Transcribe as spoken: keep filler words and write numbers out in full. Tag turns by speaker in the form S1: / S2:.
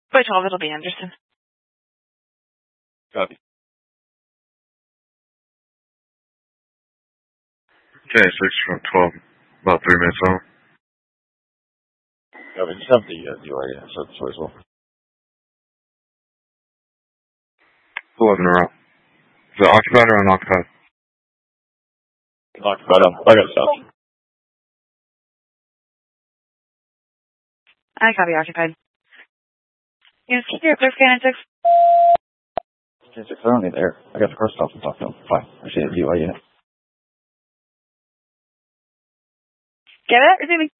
S1: By twelve, it'll be Anderson.
S2: Copy.
S3: Okay, six from twelve, about three minutes out.
S2: Copy. Just have the uh, D Y A set this way as well.
S3: eleven around. Is it occupied or unoccupied?
S2: Occupied. I got stopped.
S1: I copy occupied. Yes, keep your clear scan at six.
S2: ten six, they're only there. I got the car stopped and talked to them. Fine. I see the D Y A.
S1: Get it? Receiving.